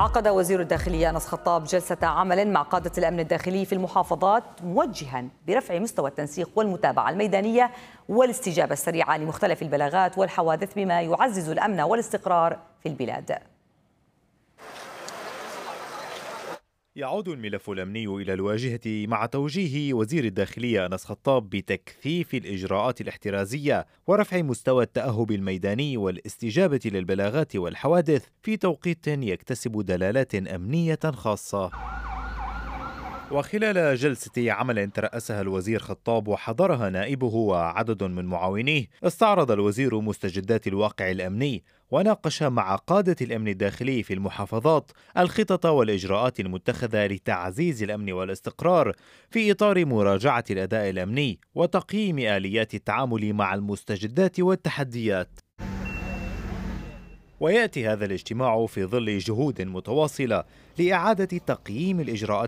عقد وزير الداخلية أنس خطاب جلسة عمل مع قادة الأمن الداخلي في المحافظات، موجها برفع مستوى التنسيق والمتابعة الميدانية والاستجابة السريعة لمختلف البلاغات والحوادث بما يعزز الأمن والاستقرار في البلاد. يعود الملف الأمني إلى الواجهة مع توجيه وزير الداخلية أنس خطاب بتكثيف الإجراءات الاحترازية ورفع مستوى التأهب الميداني والاستجابة للبلاغات والحوادث في توقيت يكتسب دلالات أمنية خاصة. وخلال جلسة عمل ترأسها الوزير خطاب وحضرها نائبه وعدد من معاونيه، استعرض الوزير مستجدات الواقع الأمني وناقش مع قادة الأمن الداخلي في المحافظات الخطط والإجراءات المتخذة لتعزيز الأمن والاستقرار في إطار مراجعة الأداء الأمني وتقييم آليات التعامل مع المستجدات والتحديات. ويأتي هذا الاجتماع في ظل جهود متواصلة لإعادة تقييم الإجراءات